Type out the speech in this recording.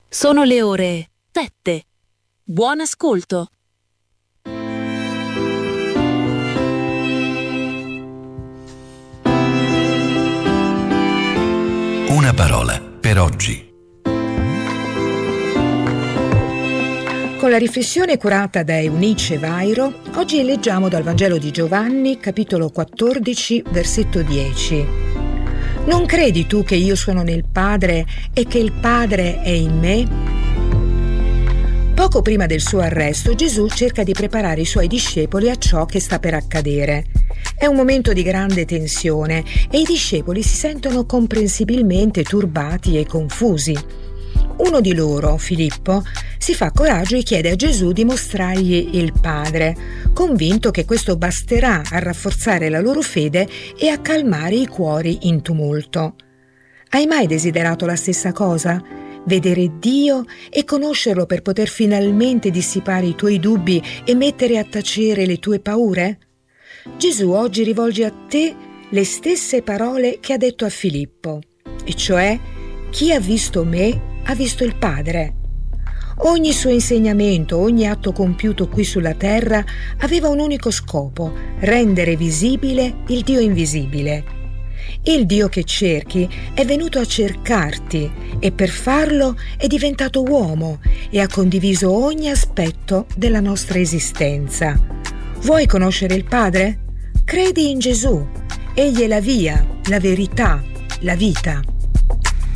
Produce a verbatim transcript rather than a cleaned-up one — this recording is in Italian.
Sono le ore sette. Buon ascolto. Una parola per oggi. Con la riflessione curata da Eunice Vairo, oggi leggiamo dal Vangelo di Giovanni, capitolo quattordici, versetto dieci. Non credi tu che io sono nel Padre e che il Padre è in me? Poco prima del suo arresto, Gesù cerca di preparare i suoi discepoli a ciò che sta per accadere. È un momento di grande tensione e i discepoli si sentono comprensibilmente turbati e confusi. Uno di loro, Filippo, si fa coraggio e chiede a Gesù di mostrargli il Padre, convinto che questo basterà a rafforzare la loro fede e a calmare i cuori in tumulto. Hai mai desiderato la stessa cosa? Vedere Dio e conoscerlo per poter finalmente dissipare i tuoi dubbi e mettere a tacere le tue paure? Gesù oggi rivolge a te le stesse parole che ha detto a Filippo, e cioè: chi ha visto me ha visto il Padre. Ogni suo insegnamento, ogni atto compiuto qui sulla terra aveva un unico scopo: rendere visibile il Dio invisibile. Il Dio che cerchi è venuto a cercarti e per farlo è diventato uomo e ha condiviso ogni aspetto della nostra esistenza. Vuoi conoscere il Padre? Credi in Gesù. Egli è la via, la verità, la vita.